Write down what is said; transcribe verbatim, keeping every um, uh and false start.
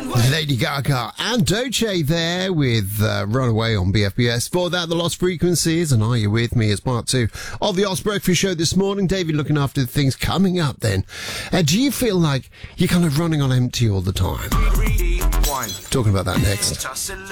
Lady Gaga and Doce there with uh, Runaway on B F B S. For that, The Lost Frequencies, and Are You With Me as part two of the Oz Breakfast Show this morning. David looking after the things coming up then. Uh, do you feel like you're kind of running on empty all the time? Talking about that next.